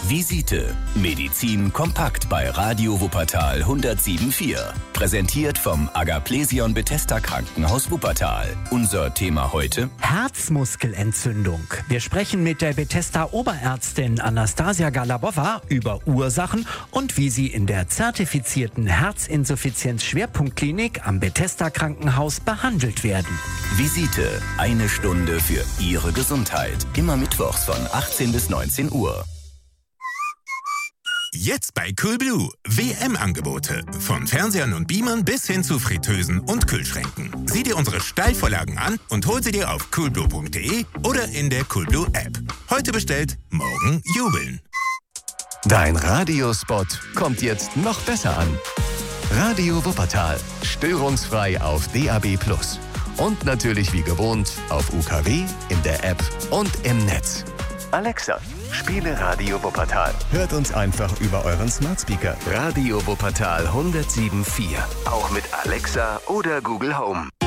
Visite. Medizin kompakt bei Radio Wuppertal 107.4. Präsentiert vom Agaplesion Bethesda Krankenhaus Wuppertal. Unser Thema heute: Herzmuskelentzündung. Wir sprechen mit der Bethesda Oberärztin Anastasia Galabova über Ursachen und wie sie in der zertifizierten Herzinsuffizienz-Schwerpunktklinik am Bethesda Krankenhaus behandelt werden. Visite. Eine Stunde für Ihre Gesundheit. Immer mittwochs von 18 bis 19 Uhr. Jetzt bei Coolblue. WM-Angebote. Von Fernsehern und Beamern bis hin zu Fritteusen und Kühlschränken. Sieh dir unsere Steilvorlagen an und hol sie dir auf coolblue.de oder in der Coolblue App. Heute bestellt, morgen jubeln. Dein Radiospot kommt jetzt noch besser an. Radio Wuppertal. Störungsfrei auf DAB+. Und natürlich wie gewohnt auf UKW, in der App und im Netz. Alexa, spiele Radio Wuppertal. Hört uns einfach über euren Smart Speaker. Radio Wuppertal 107.4. Auch mit Alexa oder Google Home.